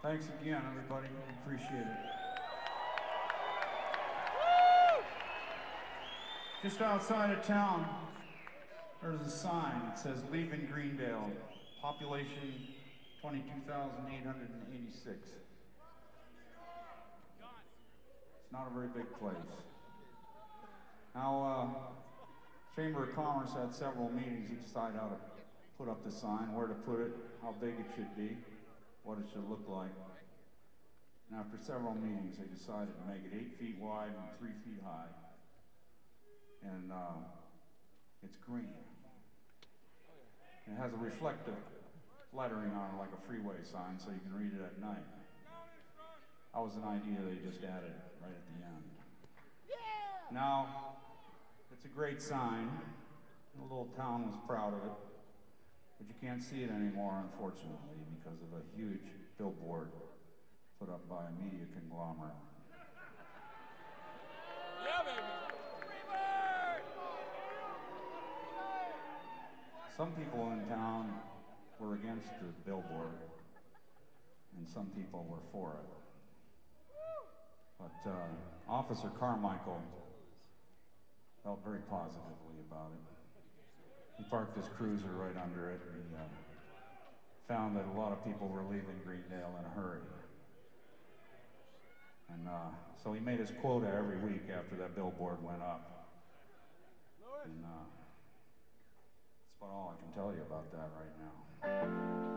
Thanks again, everybody. Appreciate it. Just outside of town, there's a sign that says "Leaving Greendale, population 22,886." It's not a very big place. Now, Chamber of Commerce had several meetings to decide how to put up the sign, where to put it, how big it should be, what it should look like. And after several meetings, they decided to make it 8 feet wide and 3 feet high. And it's green. It has a reflective lettering on it like a freeway sign so you can read it at night. That was an idea they just added right at the end. Now, it's a great sign. The little town was proud of it. But you can't see it anymore, unfortunately, because of a huge billboard put up by a media conglomerate. Yeah, baby. Some people in town were against the billboard, and some people were for it. But Officer Carmichael felt very positively about it. He parked his cruiser right under it, and he found that a lot of people were leaving Greendale in a hurry. And so he made his quota every week after that billboard went up. And that's about all I can tell you about that right now.